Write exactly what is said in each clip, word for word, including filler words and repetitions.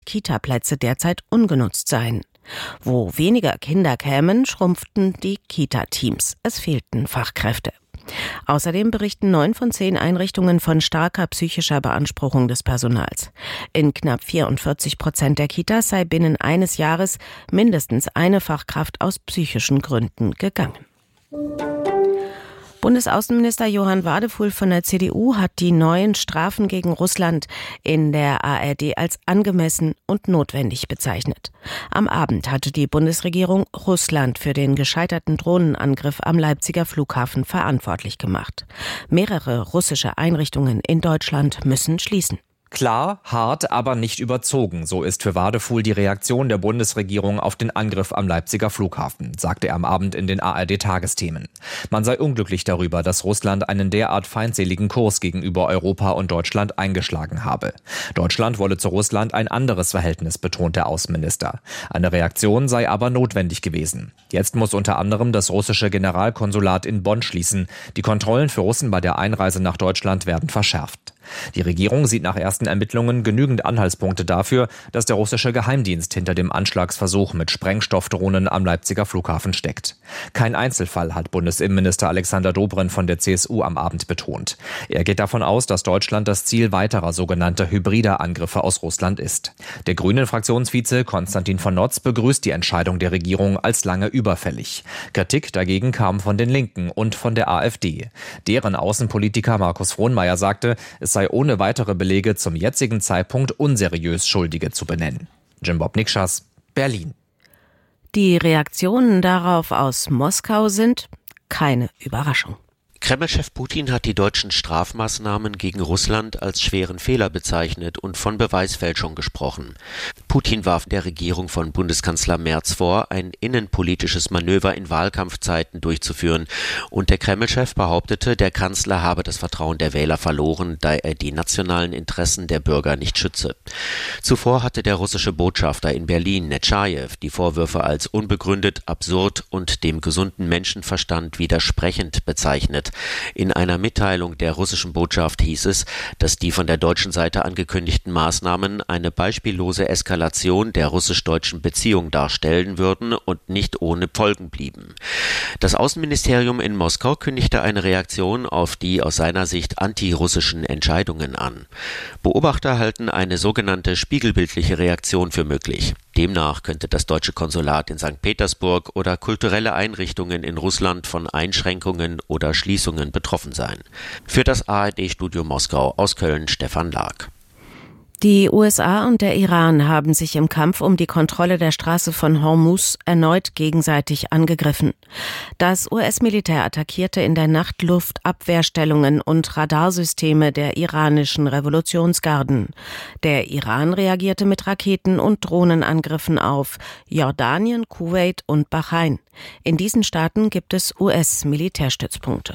Kita-Plätze derzeit ungenutzt seien. Wo weniger Kinder kämen, schrumpften die Kita-Teams. Es fehlten Fachkräfte. Außerdem berichten neun von zehn Einrichtungen von starker psychischer Beanspruchung des Personals. In knapp vierundvierzig Prozent der Kitas sei binnen eines Jahres mindestens eine Fachkraft aus psychischen Gründen gegangen. Bundesaußenminister Johann Wadefuhl von der C D U hat die neuen Strafen gegen Russland in der A R D als angemessen und notwendig bezeichnet. Am Abend hatte die Bundesregierung Russland für den gescheiterten Drohnenangriff am Leipziger Flughafen verantwortlich gemacht. Mehrere russische Einrichtungen in Deutschland müssen schließen. Klar, hart, aber nicht überzogen. So ist für Wadefuhl die Reaktion der Bundesregierung auf den Angriff am Leipziger Flughafen, sagte er am Abend in den A R D-Tagesthemen. Man sei unglücklich darüber, dass Russland einen derart feindseligen Kurs gegenüber Europa und Deutschland eingeschlagen habe. Deutschland wolle zu Russland ein anderes Verhältnis, betont der Außenminister. Eine Reaktion sei aber notwendig gewesen. Jetzt muss unter anderem das russische Generalkonsulat in Bonn schließen. Die Kontrollen für Russen bei der Einreise nach Deutschland werden verschärft. Die Regierung sieht nach ersten Ermittlungen genügend Anhaltspunkte dafür, dass der russische Geheimdienst hinter dem Anschlagsversuch mit Sprengstoffdrohnen am Leipziger Flughafen steckt. Kein Einzelfall, hat Bundesinnenminister Alexander Dobrindt von der C S U am Abend betont. Er geht davon aus, dass Deutschland das Ziel weiterer sogenannter hybrider Angriffe aus Russland ist. Der Grünen-Fraktionsvize Konstantin von Notz begrüßt die Entscheidung der Regierung als lange überfällig. Kritik dagegen kam von den Linken und von der AfD. Deren Außenpolitiker Markus Frohnmayer sagte, es sei ohne weitere Belege zum jetzigen Zeitpunkt unseriös, Schuldige zu benennen. Jim Bob Nikschas, Berlin. Die Reaktionen darauf aus Moskau sind keine Überraschung. Kreml-Chef Putin hat die deutschen Strafmaßnahmen gegen Russland als schweren Fehler bezeichnet und von Beweisfälschung gesprochen. Putin warf der Regierung von Bundeskanzler Merz vor, ein innenpolitisches Manöver in Wahlkampfzeiten durchzuführen. Und der Kreml-Chef behauptete, der Kanzler habe das Vertrauen der Wähler verloren, da er die nationalen Interessen der Bürger nicht schütze. Zuvor hatte der russische Botschafter in Berlin, Netschajew, die Vorwürfe als unbegründet, absurd und dem gesunden Menschenverstand widersprechend bezeichnet. In einer Mitteilung der russischen Botschaft hieß es, dass die von der deutschen Seite angekündigten Maßnahmen eine beispiellose Eskalation der russisch-deutschen Beziehung darstellen würden und nicht ohne Folgen blieben. Das Außenministerium in Moskau kündigte eine Reaktion auf die aus seiner Sicht antirussischen Entscheidungen an. Beobachter halten eine sogenannte spiegelbildliche Reaktion für möglich. Demnach könnte das deutsche Konsulat in Sankt Petersburg oder kulturelle Einrichtungen in Russland von Einschränkungen oder Schließungen betroffen sein. Für das A R D-Studio Moskau aus Köln Stefan Lag. Die U S A und der Iran haben sich im Kampf um die Kontrolle der Straße von Hormuz erneut gegenseitig angegriffen. Das U S-Militär attackierte in der Nacht Luftabwehrstellungen und Radarsysteme der iranischen Revolutionsgarden. Der Iran reagierte mit Raketen- und Drohnenangriffen auf Jordanien, Kuwait und Bahrain. In diesen Staaten gibt es U S-Militärstützpunkte.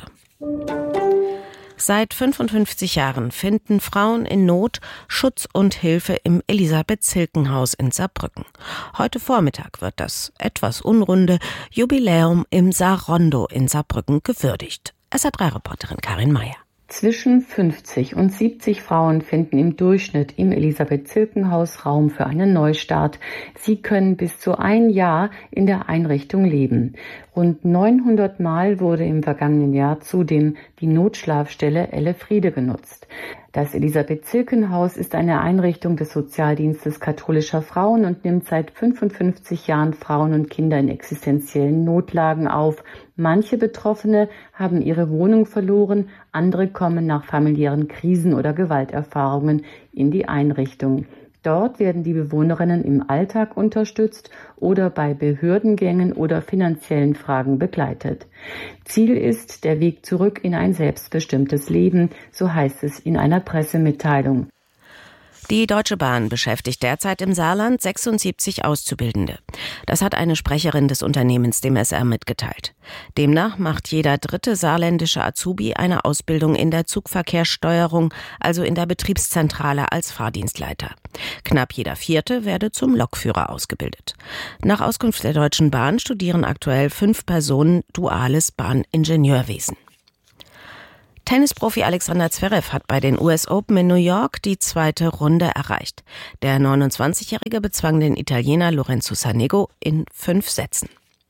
Seit fünfundfünfzig Jahren finden Frauen in Not Schutz und Hilfe im Elisabeth-Zilken-Haus in Saarbrücken. Heute Vormittag wird das etwas unrunde Jubiläum im Saar-Rondo in Saarbrücken gewürdigt. S R drei Reporterin Karin Meyer. Zwischen fünfzig und siebzig Frauen finden im Durchschnitt im Elisabeth-Zilken-Haus Raum für einen Neustart. Sie können bis zu ein Jahr in der Einrichtung leben. Rund neunhundert Mal wurde im vergangenen Jahr zudem die Notschlafstelle Elefriede genutzt. Das Elisabeth-Zilken-Haus ist eine Einrichtung des Sozialdienstes katholischer Frauen und nimmt seit fünfundfünfzig Jahren Frauen und Kinder in existenziellen Notlagen auf. Manche Betroffene haben ihre Wohnung verloren, andere kommen nach familiären Krisen oder Gewalterfahrungen in die Einrichtung. Dort werden die Bewohnerinnen im Alltag unterstützt oder bei Behördengängen oder finanziellen Fragen begleitet. Ziel ist der Weg zurück in ein selbstbestimmtes Leben, so heißt es in einer Pressemitteilung. Die Deutsche Bahn beschäftigt derzeit im Saarland sechsundsiebzig Auszubildende. Das hat eine Sprecherin des Unternehmens dem S R mitgeteilt. Demnach macht jeder dritte saarländische Azubi eine Ausbildung in der Zugverkehrssteuerung, also in der Betriebszentrale als Fahrdienstleiter. Knapp jeder vierte werde zum Lokführer ausgebildet. Nach Auskunft der Deutschen Bahn studieren aktuell fünf Personen duales Bahningenieurwesen. Tennisprofi Alexander Zverev hat bei den U S Open in New York die zweite Runde erreicht. Der neunundzwanzigjährige bezwang den Italiener Lorenzo Sonego in fünf Sätzen.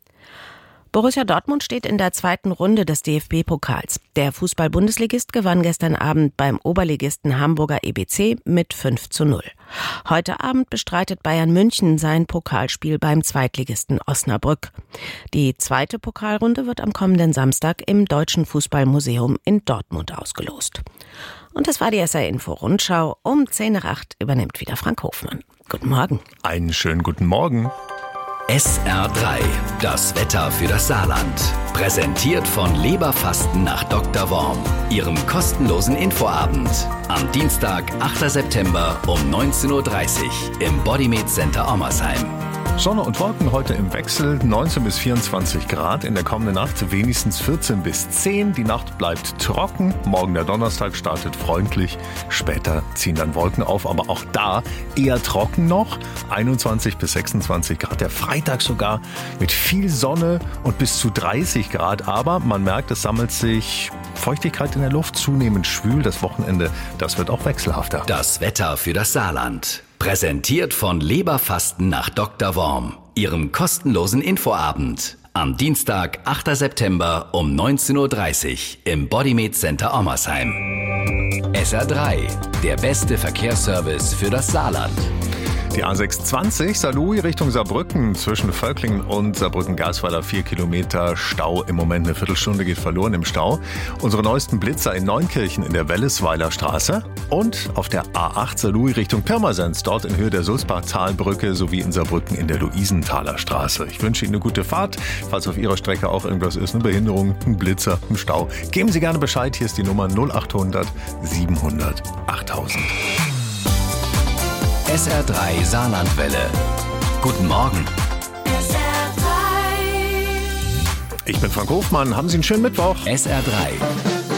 Borussia Dortmund steht in der zweiten Runde des D F B-Pokals. Der Fußball-Bundesligist gewann gestern Abend beim Oberligisten Hamburger E B C mit fünf zu null. Heute Abend bestreitet Bayern München sein Pokalspiel beim Zweitligisten Osnabrück. Die zweite Pokalrunde wird am kommenden Samstag im Deutschen Fußballmuseum in Dortmund ausgelost. Und das war die S R-Info-Rundschau. Um zehn nach acht übernimmt wieder Frank Hofmann. Guten Morgen. Einen schönen guten Morgen. S R drei, das Wetter für das Saarland. Präsentiert von Leberfasten nach Doktor Worm, Ihrem kostenlosen Infoabend. Am Dienstag, achter September um neunzehn Uhr dreißig im Bodymed Center Ommersheim. Sonne und Wolken heute im Wechsel, neunzehn bis vierundzwanzig Grad. In der kommenden Nacht wenigstens vierzehn bis zehn. Die Nacht bleibt trocken. Morgen der Donnerstag startet freundlich. Später ziehen dann Wolken auf, aber auch da eher trocken noch. einundzwanzig bis sechsundzwanzig Grad. Der Freitag sogar mit viel Sonne und bis zu dreißig Grad. Aber man merkt, es sammelt sich Feuchtigkeit in der Luft, zunehmend schwül. Das Wochenende, das wird auch wechselhafter. Das Wetter für das Saarland. Präsentiert von Leberfasten nach Doktor Worm, Ihrem kostenlosen Infoabend. Am Dienstag, achter September um neunzehn Uhr dreißig im Bodymed Center Ommersheim. S R drei, der beste Verkehrsservice für das Saarland. Die A sechshundertzwanzig Saarlouis Richtung Saarbrücken zwischen Völklingen und Saarbrücken-Gersweiler vier Kilometer Stau. Im Moment eine Viertelstunde geht verloren im Stau. Unsere neuesten Blitzer in Neunkirchen in der Wellesweiler Straße und auf der A acht Saarlouis Richtung Pirmasens, dort in Höhe der Sulzbach-Talbrücke sowie in Saarbrücken in der Luisenthaler Straße. Ich wünsche Ihnen eine gute Fahrt. Falls auf Ihrer Strecke auch irgendwas ist, eine Behinderung, ein Blitzer, ein Stau, geben Sie gerne Bescheid. Hier ist die Nummer null achthundert siebenhundert achttausend. S R drei Saarlandwelle. Guten Morgen. S R drei. Ich bin Frank Hofmann. Haben Sie einen schönen Mittwoch. S R drei.